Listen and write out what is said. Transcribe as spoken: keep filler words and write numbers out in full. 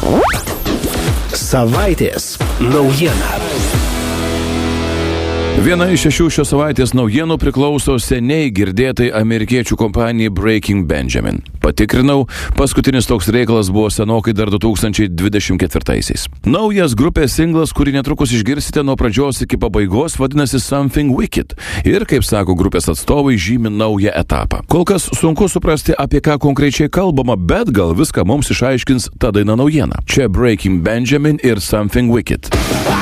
Savaitės naujiena. Viena iš šešių šios savaitės naujienų priklauso seniai girdėtai amerikiečių kompanijai Breaking Benjamin. Patikrinau, paskutinis toks reikalas buvo senokai dar du tūkstančiai dvidešimt ketvirtaisiais. Naujas grupės singlas, kurį netrukus išgirsite nuo pradžios iki pabaigos, vadinasi Something Wicked ir, kaip sako grupės atstovai, žymi naują etapą. Kol kas sunku suprasti, apie ką konkrečiai kalbama, bet gal viską mums išaiškins ta daina naujiena. Čia Breaking Benjamin ir Something Wicked.